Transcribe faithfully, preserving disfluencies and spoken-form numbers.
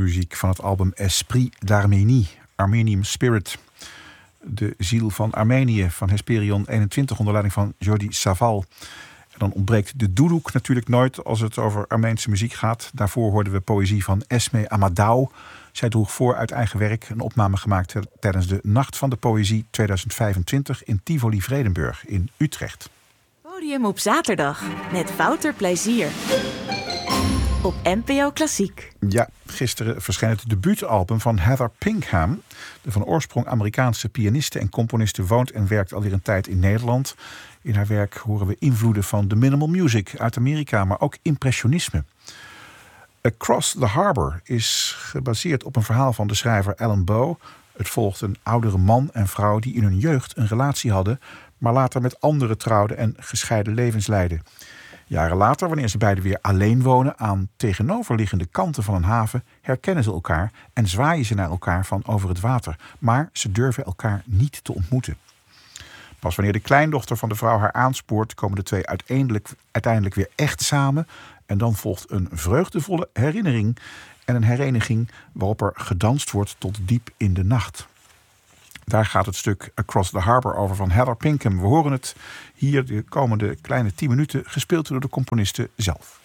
achtermuziek van het album Esprit d'Arménie, Armenian Spirit. De ziel van Armenië van Hesperion eenentwintig onder leiding van Jordi Savall. En dan ontbreekt de doudouk natuurlijk nooit als het over Armeense muziek gaat. Daarvoor hoorden we poëzie van Esme Amadou. Zij droeg voor uit eigen werk een opname gemaakt tijdens de Nacht van de Poëzie tweeduizend vijfentwintig in Tivoli Vredenburg in Utrecht. Podium op zaterdag met Wouter Plezier. Op N P O Klassiek. Ja, gisteren verscheen het debuutalbum van Heather Pinkham. De van oorsprong Amerikaanse pianiste en componiste woont en werkt alweer een tijd in Nederland. In haar werk horen we invloeden van de minimal music uit Amerika, maar ook impressionisme. Across the Harbor is gebaseerd op een verhaal van de schrijver Alan Bow. Het volgt een oudere man en vrouw die in hun jeugd een relatie hadden, maar later met anderen trouwden en gescheiden levens leidden. Jaren later, wanneer ze beiden weer alleen wonen aan tegenoverliggende kanten van een haven, herkennen ze elkaar en zwaaien ze naar elkaar van over het water. Maar ze durven elkaar niet te ontmoeten. Pas wanneer de kleindochter van de vrouw haar aanspoort, komen de twee uiteindelijk, uiteindelijk weer echt samen. En dan volgt een vreugdevolle herinnering en een hereniging waarop er gedanst wordt tot diep in de nacht. Daar gaat het stuk Across the Harbor over van Heather Pinkham. We horen het hier de komende kleine tien minuten, gespeeld door de componiste zelf.